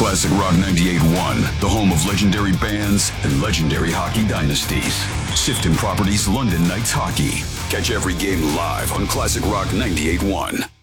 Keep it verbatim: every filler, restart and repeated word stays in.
Classic Rock ninety-eight point one, the home of legendary bands and legendary hockey dynasties. Sifton Properties London Knights Hockey. Catch every game live on Classic Rock ninety-eight point one.